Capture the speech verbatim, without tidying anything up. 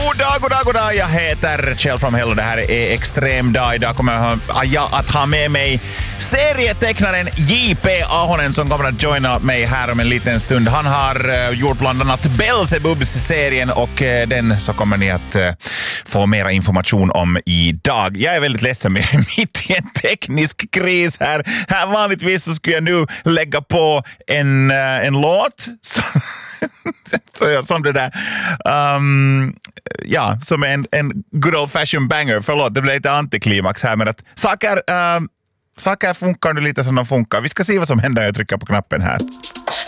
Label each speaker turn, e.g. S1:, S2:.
S1: God dag, god dag, god dag. Jag heter Kjell from Hell och det här är Extrem dag. Idag kommer jag att ha med mig serietecknaren J P Ahonen som kommer att joina mig här om en liten stund. Han har gjort bland annat Belzebubs-serien och den så kommer ni att få mera information om idag. Jag är väldigt ledsen med mitt i en teknisk kris här. Här vanligtvis så skulle jag nu lägga på en, en låt så, som det där um, ja, som en, en good old fashion banger. Förlåt, det blev lite antiklimax här, men att saker, um, saker funkar nu lite som de funkar. Vi ska se vad som händer när jag trycker på knappen här.